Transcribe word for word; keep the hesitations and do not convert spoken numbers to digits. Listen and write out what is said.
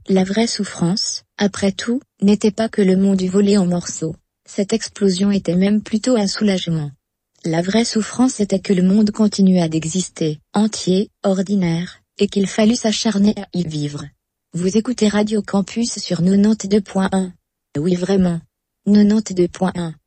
La vraie souffrance, après tout, n'était pas que le monde eût volé en morceaux. Cette explosion était même plutôt un soulagement. La vraie souffrance était que le monde continuât d'exister, entier, ordinaire, et qu'il fallût s'acharner à y vivre. Vous écoutez Radio Campus sur quatre-vingt-deux point un. Oui vraiment. quatre-vingt-deux point un.